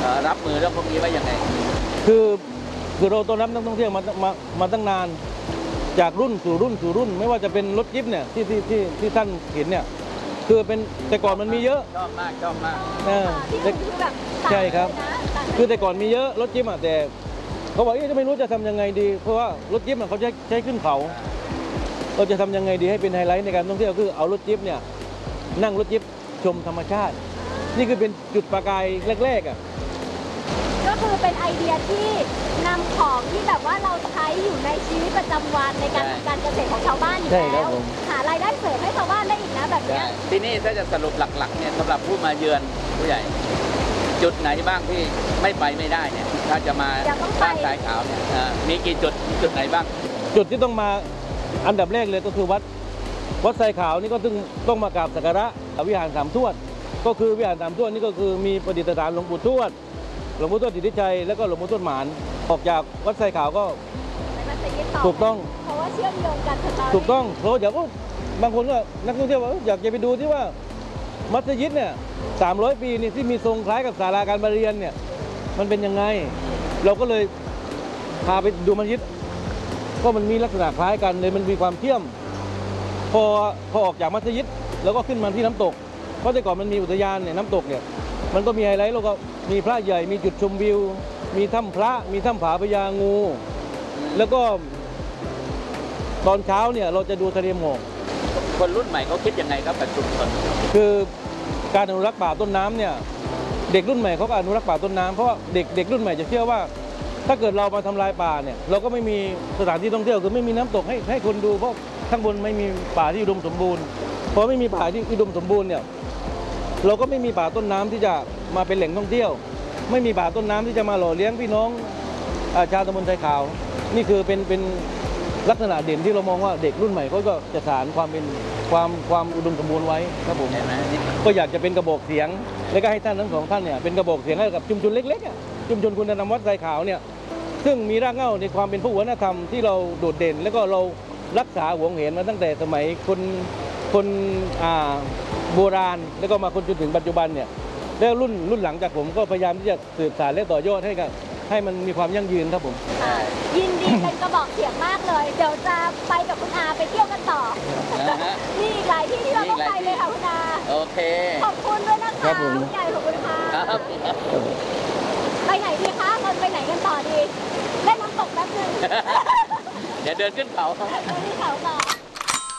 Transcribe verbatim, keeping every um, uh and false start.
รับมือเรื่องพวกนี้ไว้ยังไงคือคือเราต้อนรับนักท่องเที่ยวมามามาตั้งนานจากรุ่นสู่รุ่นสู่รุ่นไม่ว่าจะเป็นรถจิ๊บเนี่ยที่ที่ที่ที่ท่านเห็นเนี่ยคือเป็นแต่ก่อนมันมีเยอะชอบมากชอบมากใช่ครับคือแต่ก่อนมีเยอะรถจิ๊บอ่ะแต่เขาบอกจะไม่รู้จะทำยังไงดีเพราะว่ารถจิ๊บเขาใช้ใช้ขึ้นเขาเราจะทำยังไงดีให้เป็นไฮไลท์ในการท่องเที่ยวคือเอารถจิ๊บเนี่ยนั่งรถจิ๊บชมธรรมชาตินี่คือเป็นจุดประกายแรกๆอ่ะก็คือเป็นไอเดียที่นำของที่แบบว่าเราใช้อยู่ในชีวิตประจำวันในการทำการเกษตรของชาวบ้านอยู่แล้วหารายได้เสริมให้ชาวบ้านได้อีกนะแบบนี้ที่นี่ถ้าจะสรุปหลักๆเนี่ยสำหรับผู้มาเยือนผู้ใหญ่จุดไหนบ้างที่ไม่ไปไม่ได้เนี่ยถ้าจะมาบ้านทรายขาวเนี่ยมีกี่จุดจุดไหนบ้างจุดที่ต้องมาอันดับแรกเลยก็คือวัดวัดทรายขาวนี่ก็ต้องต้องมากราบสักการะวิหารสามทวดก็คือวิหารสามทวดนี่ก็คือมีประดิษฐานหลวงปู่ทวดหลวงปู่ทวดสิทธิชัยแล้วก็หลวงปู่ทวดหมานออกจากวัดทรายขาวก็ถูกต้องเพราะว่าเชื่อมโยงกันถูกต้องเพราะอยากบางคนก็นักท่องเที่ยวอยากจะไปดูที่ว่ามัสยิดเนี่ยสามร้อยปีนี่ที่มีทรงคล้ายกับศาลาการประเรียนเนี่ยมันเป็นยังไงเราก็เลยพาไปดูมัสยิดก็มันมีลักษณะคล้ายกันเลยมันมีความเชื่อมพอพอออกจากมัสยิดแล้วก็ขึ้นมาที่น้ำตกเพราะแต่ก่อนมันมีอุทยานเนี่ยน้ำตกเนี่ยมันก็มีไฮไลท์แล้วก็มีพระใหญ่มีจุดชมวิวมีถ้ำพระมีถ้ำผาพญางูแล้วก็ตอนเช้าเนี่ยเราจะดูทะเลหมอกคนรุ่นใหม่เขาคิดยังไงครับกับชุมชนคือการอนุรักษ์ป่าต้นน้ำเนี่ยเด็กรุ่นใหม่เขาก็อนุรักษ์ป่าต้นน้ำเพราะว่าเด็กเด็กรุ่นใหม่จะเชื่อว่าถ้าเกิดเรามาทำลายป่าเนี่ยเราก็ไม่มีสถานที่ท่องเที่ยวคือไม่มีน้ำตกให้ให้คนดูเพราะข้างบนไม่มีป่าที่อุดมสมบูรณ์พอไม่มีป่าที่อุดมสมบูรณ์เนี่ยเราก็ไม่มีป่าต้นน้ำที่จะมาเป็นแหล่งท่องเที่ยวไม่มีป่าต้นน้ำที่จะมาหล่อเลี้ยงพี่น้องชาวตำบลทรายขาวนี่คือเป็นเป็นลักษณะเด่นที่เรามองว่าเด็กรุ่นใหม่เขาก็จะสานความเป็นความความอุดมสมบูรณ์ไว้ครับผมก็อยากจะเป็นกระบอกเสียงและก็ให้ท่านทั้งสองท่านเนี่ยเป็นกระบอกเสียงให้กับชุมชนเล็กๆชุมชนคุณธรรมวัดทรายขาวเนี่ยซึ่งมีรากเหง้าในความเป็นพหุวัฒนธรรมที่เราโดดเด่นแล้วก็เรารักษาหวงเห็นมาตั้งแต่สมัยคนคนอ่าโบราณแล้วก็มาคนจนถึงปัจจุบันเนี่ยแล้วรุ่นรุ่นหลังจากผมก็พยายามที่จะสืบสานและต่อยอดให้กับให้มันมีความยั่งยืนครับผมยินดีเป็นกระบอกเสียงมากเลยเดี๋ยวจะไปกับคุณอาไปเที่ยวกันต่อมีอีกหลายที่ที่เราต้องไปเลยค่ะคุณอาโอเคขอบคุณด้วยนะคะลูกใหญ่ขอบคุณค่ะไปไหนดีคะเราไปไหนกันต่อดีเล่นน้ำตกแป๊บนึงเดี๋ยวเดินขึ้นเขาเดินขึ้นเขาต่อ